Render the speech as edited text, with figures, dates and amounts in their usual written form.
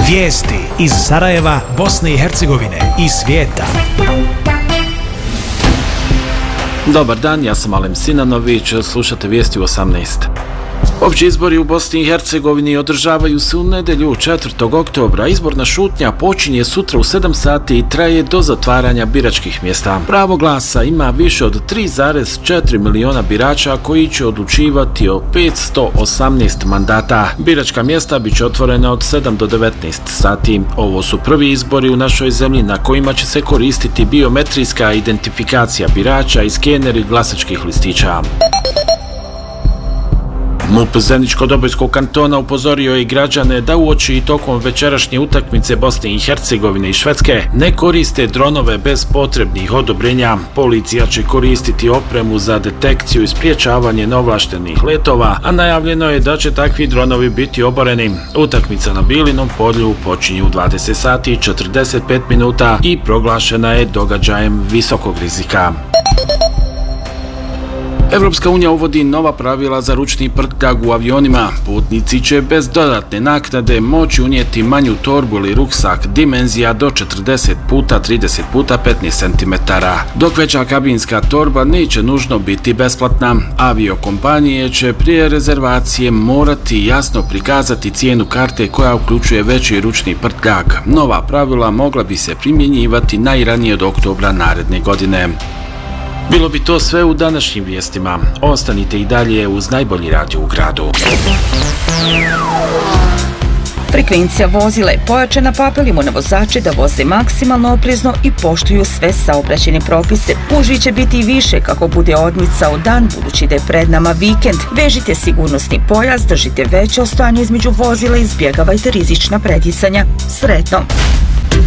Vijesti iz Sarajeva, Bosne i Hercegovine i svijeta. Dobar dan, ja sam Alem Sinanović, slušate vijesti u 18. Opći izbori u Bosni i Hercegovini održavaju se u nedjelju 4. oktobra. Izborna šutnja počinje sutra u 7 sati i traje do zatvaranja biračkih mjesta. Pravo glasa ima više od 3,4 miliona birača koji će odlučivati o 518 mandata. Biračka mjesta bit će otvorena od 7 do 19 sati. Ovo su prvi izbori u našoj zemlji na kojima će se koristiti biometrijska identifikacija birača i skeneri glasačkih listića. MUP Zeničko-Dobojskog kantona upozorio je građane da uoči i tokom večerašnje utakmice Bosne i Hercegovine i Švedske ne koriste dronove bez potrebnih odobrenja. Policija će koristiti opremu za detekciju i sprječavanje neovlaštenih letova, a najavljeno je da će takvi dronovi biti oboreni. Utakmica na Bilinom polju počinje u 20 sati i 45 minuta i proglašena je događajem visokog rizika. Evropska unija uvodi nova pravila za ručni prtljag u avionima. Putnici će bez dodatne naknade moći unijeti manju torbu ili ruksak dimenzija do 40 puta 30 puta 15 cm, dok veća kabinska torba neće nužno biti besplatna. Aviokompanije će prije rezervacije morati jasno prikazati cijenu karte koja uključuje veći ručni prtljag. Nova pravila mogla bi se primjenjivati najranije od oktobra naredne godine. Bilo bi to sve u današnjim vijestima. Ostanite i dalje uz najbolji radio u gradu. Frekvencija vozila je pojačana, pa apelimo na vozače da voze maksimalno oprezno i poštuju sve saobraćajne propise. Gužvi će biti i više kako bude odmicao dan, budući da je pred nama vikend. Vežite sigurnosni pojas, držite veće ostojanje između vozila i izbjegavajte rizična pretjecanja. Sretno!